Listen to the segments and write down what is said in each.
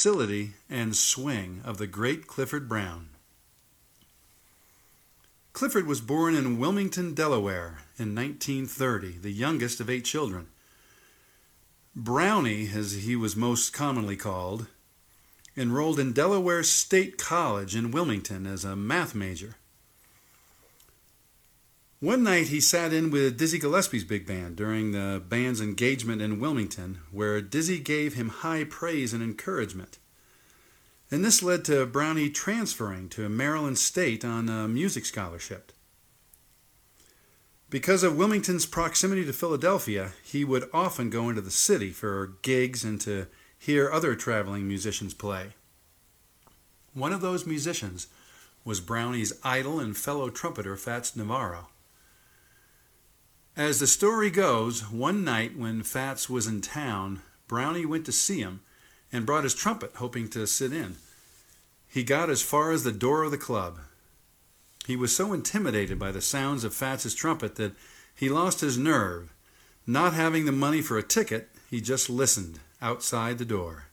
docility and swing of the great Clifford Brown. Clifford was born in Wilmington, Delaware in 1930, the youngest of 8 children. Brownie, as he was most commonly called, enrolled in Delaware State College in Wilmington as a math major. One night he sat in with Dizzy Gillespie's big band during the band's engagement in Wilmington, where Dizzy gave him high praise and encouragement. And this led to Brownie transferring to Maryland State on a music scholarship. Because of Wilmington's proximity to Philadelphia, he would often go into the city for gigs and to hear other traveling musicians play. One of those musicians was Brownie's idol and fellow trumpeter Fats Navarro. As the story goes, one night when Fats was in town, Brownie went to see him and brought his trumpet, hoping to sit in. He got as far as the door of the club. He was so intimidated by the sounds of Fats's trumpet that he lost his nerve. Not having the money for a ticket, he just listened outside the door.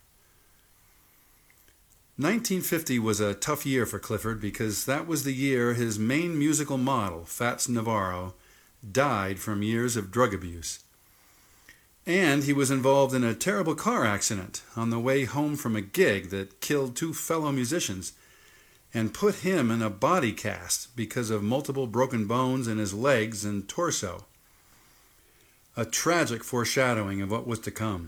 1950 was a tough year for Clifford because that was the year his main musical model, Fats Navarro, died from years of drug abuse. And he was involved in a terrible car accident on the way home from a gig that killed 2 fellow musicians and put him in a body cast because of multiple broken bones in his legs and torso. A tragic foreshadowing of what was to come.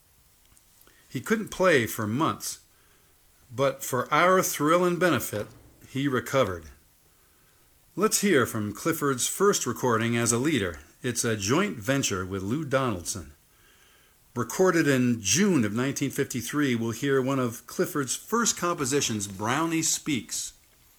He couldn't play for months, but for our thrill and benefit, he recovered. Let's hear from Clifford's first recording as a leader. It's a joint venture with Lou Donaldson. Recorded in June of 1953, we'll hear one of Clifford's first compositions, Brownie Speaks.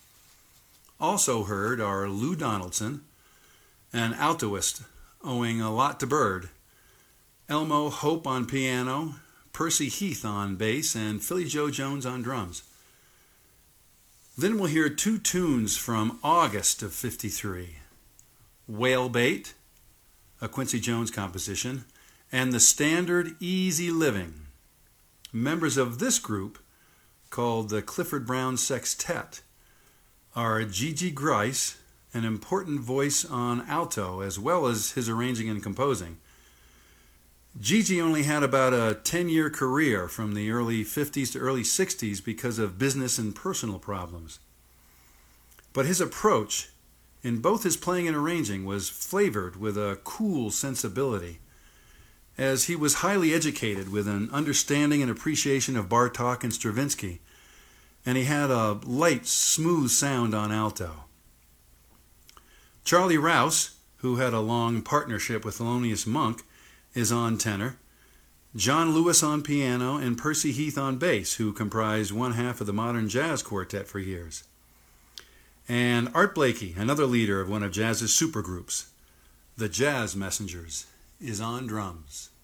Also heard are Lou Donaldson, an altoist owing a lot to Bird, Elmo Hope on piano, Percy Heath on bass, and Philly Joe Jones on drums. Then we'll hear 2 tunes from August of '53, Whalebait, a Quincy Jones composition, and the standard Easy Living. Members of this group, called the Clifford Brown Sextet, are Gigi Grice, an important voice on alto, as well as his arranging and composing. Gigi only had about a 10-year career from the early 50s to early 60s because of business and personal problems. But his approach, in both his playing and arranging, was flavored with a cool sensibility, as he was highly educated with an understanding and appreciation of Bartók and Stravinsky, and he had a light, smooth sound on alto. Charlie Rouse, who had a long partnership with Thelonious Monk, is on tenor, John Lewis on piano, and Percy Heath on bass, who comprised one half of the Modern Jazz Quartet for years. And Art Blakey, another leader of one of jazz's supergroups, the Jazz Messengers, is on drums.